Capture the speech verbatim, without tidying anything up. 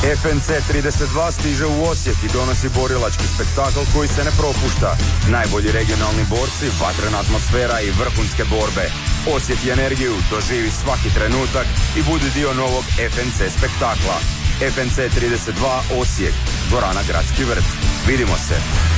F N C trideset dva stiže u Osijek i donosi borilački spektakl koji se ne propušta. Najbolji regionalni borci, vatrena atmosfera i vrhunske borbe. Osjeti energiju, doživi svaki trenutak i budi dio novog F N C spektakla. F N C trideset dva Osijek, dvorana Gradski vrt. Vidimo se.